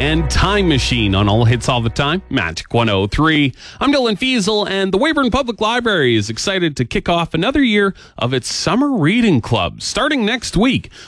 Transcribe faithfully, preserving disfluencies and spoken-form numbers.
and Time Machine on All Hits All the Time, Magic one oh three. I'm Dylan Fiesel, and the Weyburn Public Library is excited to kick off another year of its Summer Reading Club. Starting next week,